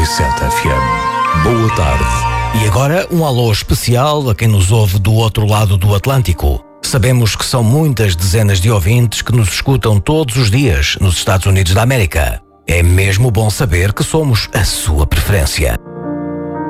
107 FM. Boa tarde. E agora um alô especial a quem nos ouve do outro lado do Atlântico. Sabemos que são muitas dezenas de ouvintes que nos escutam todos os dias nos Estados Unidos da América. É mesmo bom saber que somos a sua preferência.